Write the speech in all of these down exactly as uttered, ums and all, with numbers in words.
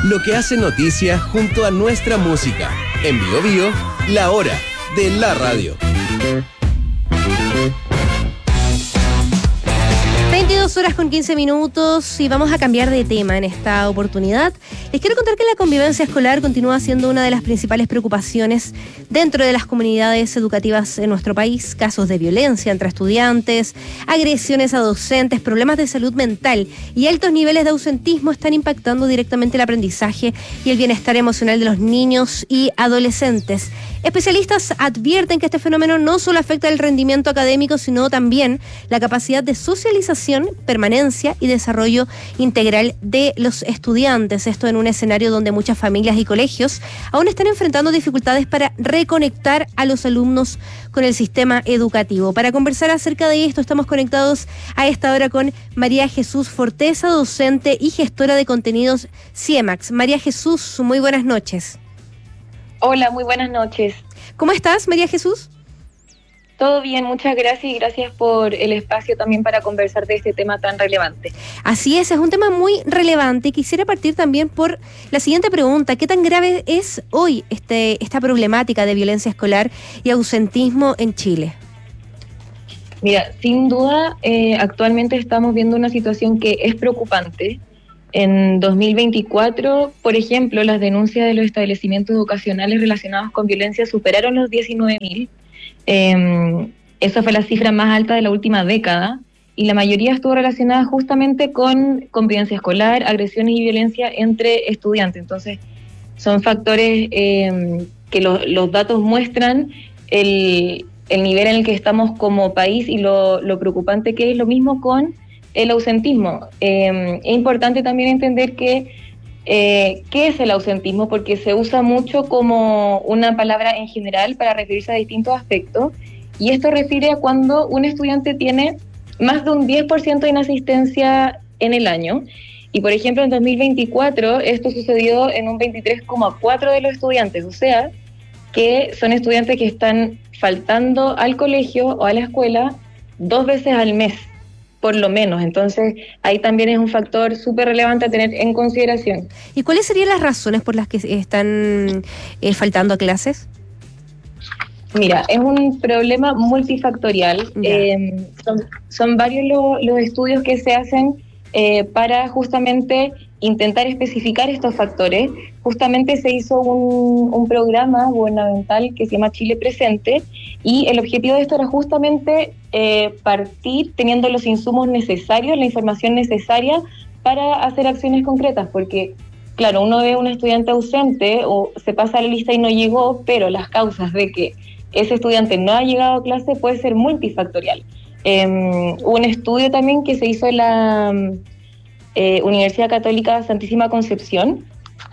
Lo que hace noticia junto a nuestra música. En Bio Bio, la hora de la radio. veintidós horas con quince minutos y vamos a cambiar de tema en esta oportunidad. Les quiero contar que la convivencia escolar continúa siendo una de las principales preocupaciones dentro de las comunidades educativas en nuestro país. Casos de violencia entre estudiantes, agresiones a docentes, problemas de salud mental y altos niveles de ausentismo están impactando directamente el aprendizaje y el bienestar emocional de los niños y adolescentes. Especialistas advierten que este fenómeno no solo afecta el rendimiento académico, sino también la capacidad de socialización, permanencia y desarrollo integral de los estudiantes. Esto en un escenario donde muchas familias y colegios aún están enfrentando dificultades para reconectar a los alumnos con el sistema educativo. Para conversar acerca de esto, estamos conectados a esta hora con María Jesús Forteza, docente y gestora de contenidos CIEMAX. María Jesús, muy buenas noches. Hola, muy buenas noches. ¿Cómo estás, María Jesús? Todo bien, muchas gracias y gracias por el espacio también para conversar de este tema tan relevante. Así es, es un tema muy relevante. Quisiera partir también por la siguiente pregunta. ¿Qué tan grave es hoy este, esta problemática de violencia escolar y ausentismo en Chile? Mira, sin duda, eh, actualmente estamos viendo una situación que es preocupante. En dos mil veinticuatro, por ejemplo, las denuncias de los establecimientos educacionales relacionados con violencia superaron los diecinueve mil. Eh, esa fue la cifra más alta de la última década y la mayoría estuvo relacionada justamente con convivencia escolar, agresiones y violencia entre estudiantes. Entonces, son factores eh, que lo, los datos muestran el, el nivel en el que estamos como país y lo, lo preocupante que es. Lo mismo con el ausentismo. Eh, es importante también entender que eh, qué es el ausentismo, porque se usa mucho como una palabra en general para referirse a distintos aspectos, y esto refiere a cuando un estudiante tiene más de un diez por ciento de inasistencia en el año, y por ejemplo en dos mil veinticuatro esto sucedió en un veintitrés coma cuatro por ciento de los estudiantes, o sea que son estudiantes que están faltando al colegio o a la escuela dos veces al mes, por lo menos. Entonces, ahí también es un factor súper relevante a tener en consideración. ¿Y cuáles serían las razones por las que están eh, faltando a clases? Mira, es un problema multifactorial. Eh, son, son varios lo, los estudios que se hacen eh, para justamente intentar especificar estos factores. Justamente se hizo un, un programa gubernamental que se llama Chile Presente, y el objetivo de esto era justamente eh, partir teniendo los insumos necesarios, la información necesaria para hacer acciones concretas, porque claro, uno ve a un estudiante ausente o se pasa la lista y no llegó, pero las causas de que ese estudiante no ha llegado a clase puede ser multifactorial. Eh, hubo un estudio también que se hizo en la eh, Universidad Católica Santísima Concepción,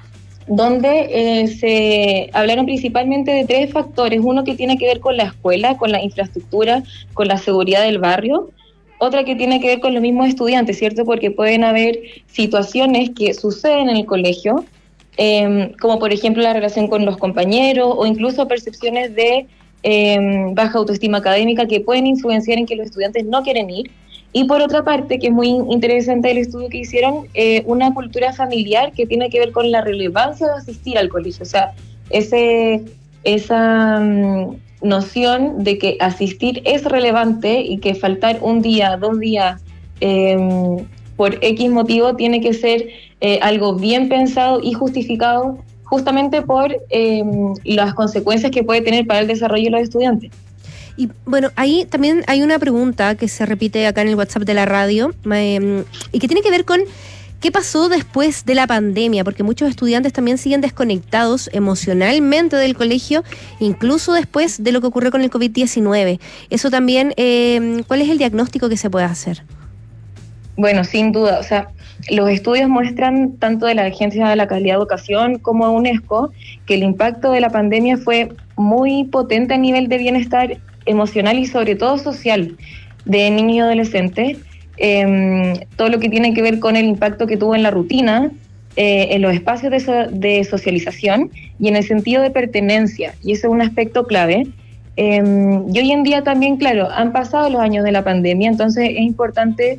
donde eh, se hablaron principalmente de tres factores. Uno que tiene que ver con la escuela, con la infraestructura, con la seguridad del barrio. Otra que tiene que ver con los mismos estudiantes, ¿cierto? Porque pueden haber situaciones que suceden en el colegio, eh, como por ejemplo la relación con los compañeros o incluso percepciones de eh, baja autoestima académica que pueden influenciar en que los estudiantes no quieren ir. Y por otra parte, que es muy interesante el estudio que hicieron, eh, una cultura familiar que tiene que ver con la relevancia de asistir al colegio. O sea, ese, esa um, noción de que asistir es relevante y que faltar un día, dos días, eh, por X motivo, tiene que ser eh, algo bien pensado y justificado justamente por eh, las consecuencias que puede tener para el desarrollo de los estudiantes. Y bueno, ahí también hay una pregunta que se repite acá en el WhatsApp de la radio eh, y que tiene que ver con qué pasó después de la pandemia, porque muchos estudiantes también siguen desconectados emocionalmente del colegio, incluso después de lo que ocurrió con el covid diecinueve. Eso también, eh, ¿cuál es el diagnóstico que se puede hacer? Bueno, sin duda, o sea, los estudios muestran, tanto de la Agencia de la Calidad de Educación como de UNESCO, que el impacto de la pandemia fue muy potente a nivel de bienestar emocional y sobre todo social de niños y adolescentes. Eh, todo lo que tiene que ver con el impacto que tuvo en la rutina, eh, en los espacios de, so, de socialización y en el sentido de pertenencia, y ese es un aspecto clave. Eh, y hoy en día también, claro, han pasado los años de la pandemia, entonces es importante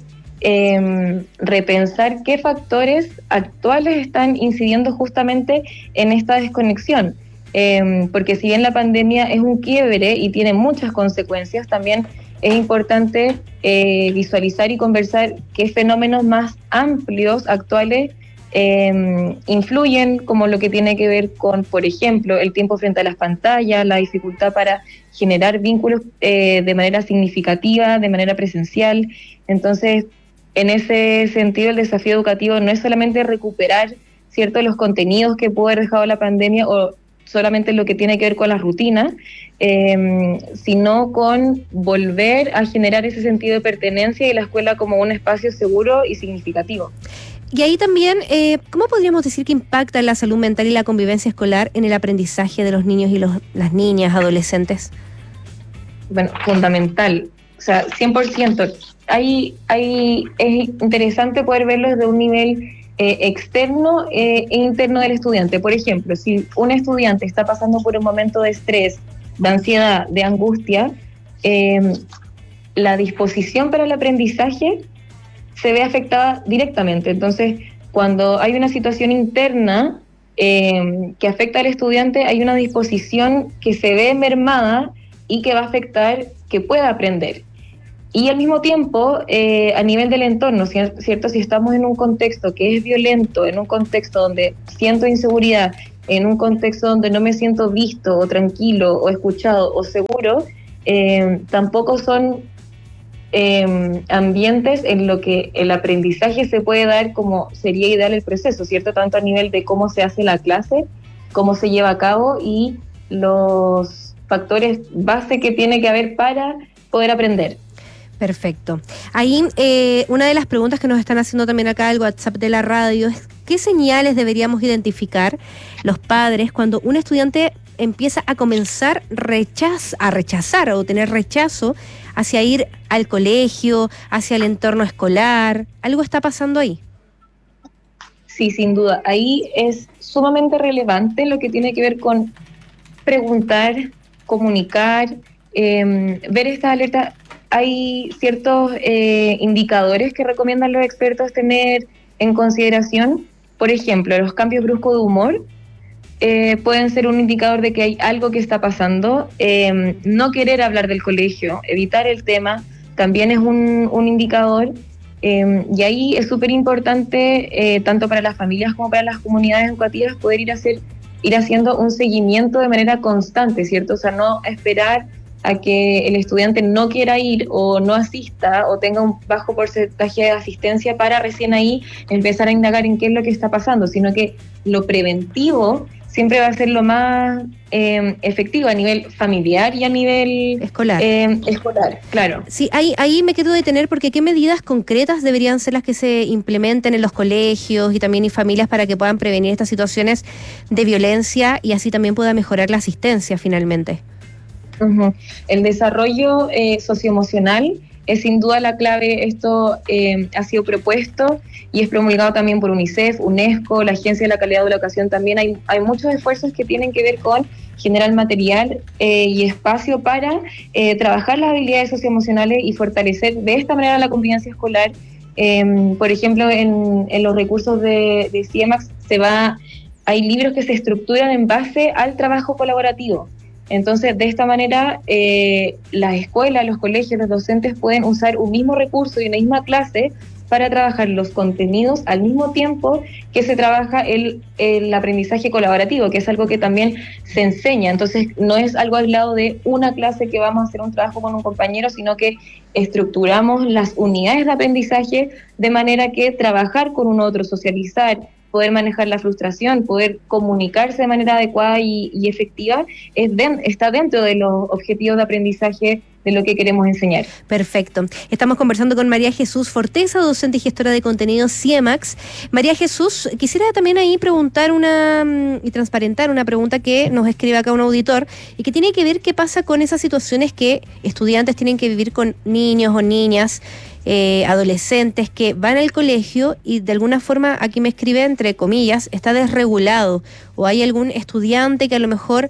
eh, repensar qué factores actuales están incidiendo justamente en esta desconexión. Eh, porque si bien la pandemia es un quiebre y tiene muchas consecuencias, también es importante eh, visualizar y conversar qué fenómenos más amplios actuales eh, influyen, como lo que tiene que ver con, por ejemplo, el tiempo frente a las pantallas, la dificultad para generar vínculos eh, de manera significativa, de manera presencial. Entonces, en ese sentido, el desafío educativo no es solamente recuperar, ¿cierto?, los contenidos que pudo haber dejado la pandemia o solamente lo que tiene que ver con las rutinas, eh, sino con volver a generar ese sentido de pertenencia y la escuela como un espacio seguro y significativo. Y ahí también, eh, ¿cómo podríamos decir que impacta la salud mental y la convivencia escolar en el aprendizaje de los niños y los, las niñas, adolescentes? Bueno, fundamental, o sea, cien por ciento. Hay, hay, es interesante poder verlo desde un nivel eh, externo eh, e interno del estudiante. Por ejemplo, si un estudiante está pasando por un momento de estrés, de ansiedad, de angustia, eh, la disposición para el aprendizaje se ve afectada directamente. Entonces, cuando hay una situación interna eh, que afecta al estudiante, hay una disposición que se ve mermada y que va a afectar que pueda aprender. Y al mismo tiempo, eh, a nivel del entorno, ¿cierto? Si estamos en un contexto que es violento, en un contexto donde siento inseguridad, en un contexto donde no me siento visto o tranquilo o escuchado o seguro, eh, tampoco son eh, ambientes en lo que el aprendizaje se puede dar como sería ideal el proceso, ¿cierto? Tanto a nivel de cómo se hace la clase, cómo se lleva a cabo y los factores base que tiene que haber para poder aprender. Perfecto. Ahí eh, una de las preguntas que nos están haciendo también acá al WhatsApp de la radio es ¿qué señales deberíamos identificar los padres cuando un estudiante empieza a comenzar rechaz, a rechazar o tener rechazo hacia ir al colegio, hacia el entorno escolar? ¿Algo está pasando ahí? Sí, sin duda. Ahí es sumamente relevante lo que tiene que ver con preguntar, comunicar, eh, ver estas alertas. Hay ciertos eh, indicadores que recomiendan los expertos tener en consideración. Por ejemplo, los cambios bruscos de humor eh, pueden ser un indicador de que hay algo que está pasando. Eh, no querer hablar del colegio, evitar el tema, también es un, un indicador. Eh, y ahí es súper importante, eh, tanto para las familias como para las comunidades educativas, poder ir, a hacer, ir haciendo un seguimiento de manera constante, ¿cierto? O sea, no esperar a que el estudiante no quiera ir o no asista o tenga un bajo porcentaje de asistencia para recién ahí empezar a indagar en qué es lo que está pasando, sino que lo preventivo siempre va a ser lo más eh, efectivo a nivel familiar y a nivel escolar. Eh, escolar, claro. Sí, ahí, ahí me quiero detener porque ¿qué medidas concretas deberían ser las que se implementen en los colegios y también en familias para que puedan prevenir estas situaciones de violencia y así también pueda mejorar la asistencia finalmente? Uh-huh. El desarrollo eh, socioemocional es sin duda la clave. Esto eh, ha sido propuesto y es promulgado también por UNICEF, UNESCO, la Agencia de la Calidad de la Educación también. Hay, hay muchos esfuerzos que tienen que ver con generar material eh, y espacio para eh, trabajar las habilidades socioemocionales y fortalecer de esta manera la convivencia escolar. Eh, por ejemplo, en, en los recursos de, de CIEMAX se va, hay libros que se estructuran en base al trabajo colaborativo. Entonces, de esta manera, eh, las escuelas, los colegios, los docentes pueden usar un mismo recurso y una misma clase para trabajar los contenidos al mismo tiempo que se trabaja el, el aprendizaje colaborativo, que es algo que también se enseña. Entonces, no es algo aislado de una clase que vamos a hacer un trabajo con un compañero, sino que estructuramos las unidades de aprendizaje de manera que trabajar con un otro, socializar, poder manejar la frustración, poder comunicarse de manera adecuada y, y efectiva, es de, está dentro de los objetivos de aprendizaje de lo que queremos enseñar. Perfecto. Estamos conversando con María Jesús Forteza, docente y gestora de contenidos CIEMAX. María Jesús, quisiera también ahí preguntar una y transparentar una pregunta que nos escribe acá un auditor y que tiene que ver qué pasa con esas situaciones que estudiantes tienen que vivir con niños o niñas, Eh, adolescentes que van al colegio y de alguna forma, aquí me escribe entre comillas, está desregulado, o hay algún estudiante que a lo mejor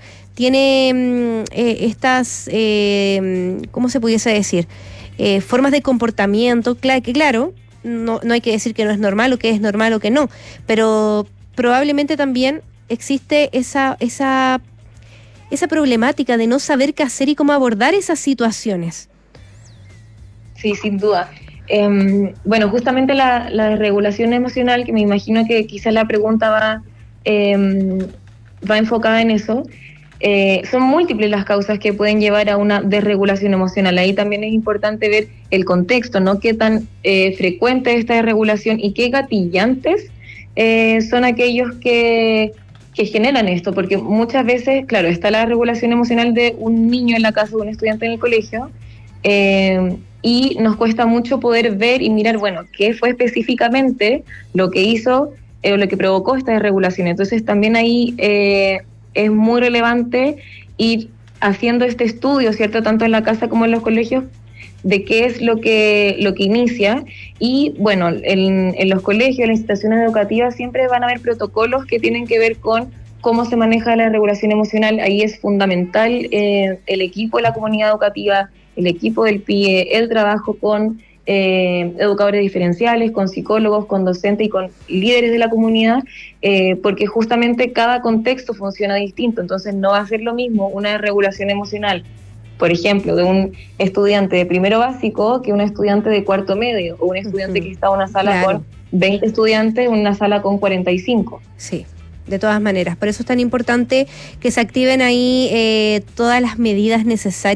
tiene eh, estas, eh, ¿cómo se pudiese decir? Eh, formas de comportamiento, claro, que claro, no, no hay que decir que no es normal o que es normal o que no, pero probablemente también existe esa, esa, esa problemática de no saber qué hacer y cómo abordar esas situaciones. Sí, sin duda. Eh, bueno, justamente la, la desregulación emocional, que me imagino que quizás la pregunta va, eh, va enfocada en eso, eh, son múltiples las causas que pueden llevar a una desregulación emocional. Ahí también es importante ver el contexto, ¿no? Qué tan eh, frecuente es esta desregulación y qué gatillantes eh, son aquellos que, que generan esto, porque muchas veces, claro, está la regulación emocional de un niño en la casa, de un estudiante en el colegio, eh, y nos cuesta mucho poder ver y mirar, bueno, qué fue específicamente lo que hizo eh, o lo que provocó esta desregulación. Entonces también ahí eh, es muy relevante ir haciendo este estudio, ¿cierto?, tanto en la casa como en los colegios, de qué es lo que lo que inicia. Y bueno, en, en los colegios, en las instituciones educativas, siempre van a haber protocolos que tienen que ver con cómo se maneja la regulación emocional. Ahí es fundamental eh, el equipo de la comunidad educativa, el equipo del P I E, el trabajo con eh, educadores diferenciales, con psicólogos, con docentes y con líderes de la comunidad, eh, porque justamente cada contexto funciona distinto. Entonces no va a ser lo mismo una regulación emocional, por ejemplo, de un estudiante de primero básico que un estudiante de cuarto medio, o un estudiante uh-huh. que está en una sala claro. con veinte estudiantes, en una sala con cuarenta y cinco. Sí. De todas maneras, por eso es tan importante que se activen ahí eh, todas las medidas necesarias